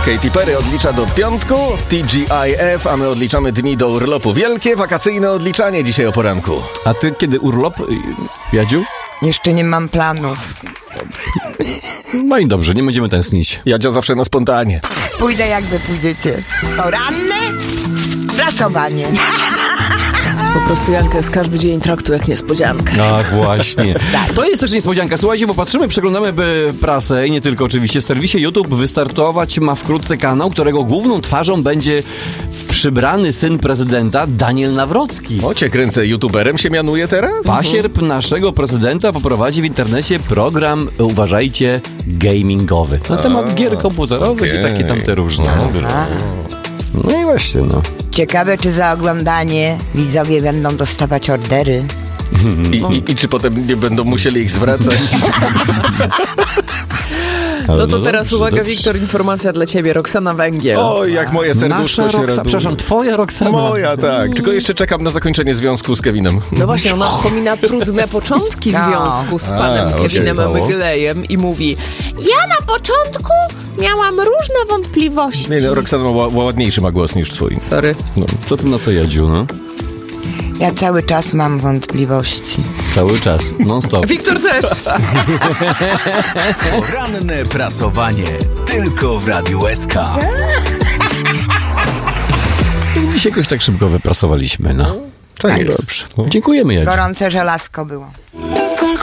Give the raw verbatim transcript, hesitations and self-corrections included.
Katy Perry odlicza do piątku, T G I F, a my odliczamy dni do urlopu. Wielkie wakacyjne odliczanie dzisiaj o poranku. A ty kiedy urlop, Jadziu? Jeszcze nie mam planów. No i dobrze, nie będziemy tęsknić. Jadzia zawsze na spontanie. Pójdę jak wy pójdziecie. Poranne prasowanie. Po prostu Jankę z każdy dzień traktuje jak niespodziankę. A właśnie. To jest też niespodzianka. Słuchajcie, bo patrzymy, przeglądamy prasę i nie tylko oczywiście. W serwisie YouTube wystartować ma wkrótce kanał, którego główną twarzą będzie przybrany syn prezydenta Daniel Nawrocki. O, cię kręcę, youtuberem się mianuje teraz? Pasierb naszego prezydenta poprowadzi w internecie program, uważajcie, gamingowy. Na temat A, gier komputerowych okay. i takie tamte różne. No i właśnie, no. Ciekawe, czy za oglądanie widzowie będą dostawać ordery. I, i, I czy potem nie będą musieli ich zwracać? No to teraz uwaga, Wiktor, informacja dla ciebie. Roxana Węgiel. O, jak moje serduszko Nasza się Roxa- raduje. Przepraszam, twoja Roxana. Moja, tak. Tylko jeszcze czekam na zakończenie związku z Kevinem. No właśnie, ona wspomina trudne początki No. związku z A, panem co się Kevinem stało? Myglejem i mówi: ja na początku miałam różne wątpliwości. Nie, no, Roxana ma ła- ładniejszy ma głos niż twój. Sorry. No, co ty na to, Jadziu, no? Ja cały czas mam wątpliwości. Cały czas, non stop. Wiktor też. Poranne prasowanie tylko w Radiu S K. Dzisiaj jakoś tak szybko wyprasowaliśmy, no. Tak jest. Dobrze. Dziękujemy, Jadziu. Gorące żelazko było.